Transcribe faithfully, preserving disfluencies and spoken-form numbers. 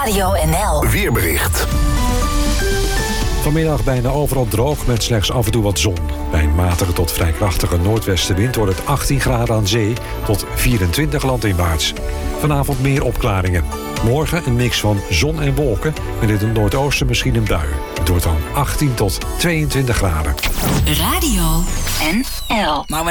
Radio N L. Weerbericht. Vanmiddag bijna overal droog met slechts af en toe wat zon. Bij een matige tot vrij krachtige noordwestenwind wordt het achttien graden aan zee tot vierentwintig landinwaarts. Vanavond meer opklaringen. Morgen een mix van zon en wolken met in het noordoosten misschien een bui. Het wordt dan achttien tot tweeëntwintig graden. Radio N L.